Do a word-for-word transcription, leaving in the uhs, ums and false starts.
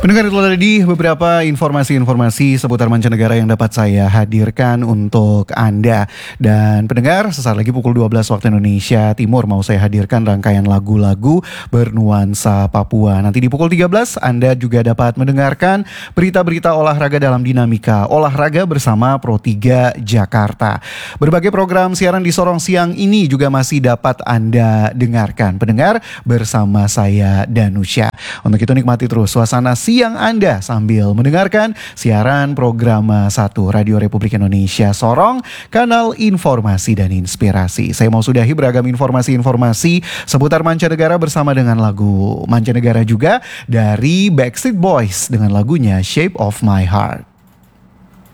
Pendengar, itu tadi beberapa informasi-informasi seputar mancanegara yang dapat saya hadirkan untuk Anda. Dan pendengar, sesaat lagi pukul dua belas waktu Indonesia Timur mau saya hadirkan rangkaian lagu-lagu bernuansa Papua. Nanti di pukul tiga belas Anda juga dapat mendengarkan berita-berita olahraga dalam dinamika olahraga bersama Pro tiga Jakarta. Berbagai program siaran di Sorong Siang ini juga masih dapat Anda dengarkan, pendengar, bersama saya Danusya. Untuk itu nikmati terus suasana siang Anda sambil mendengarkan siaran program satu Radio Republik Indonesia Sorong, kanal informasi dan inspirasi. Saya mau sudahi beragam informasi-informasi seputar mancanegara bersama dengan lagu mancanegara juga dari Backstreet Boys dengan lagunya Shape of My Heart.